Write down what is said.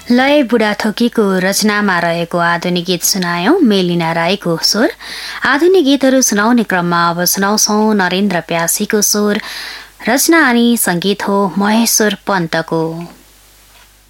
लय बुढाथोकीको रचनामा रहेको आधुनिक गीत सुनायौं मेलिना राईको स्वर। आधुनिक गीतहरू सुनाउने क्रममा अब सुनाउँछौं नरेन्द्र प्यासीको स्वर। रचना अनि संगीत हो महेश्वर पन्तको।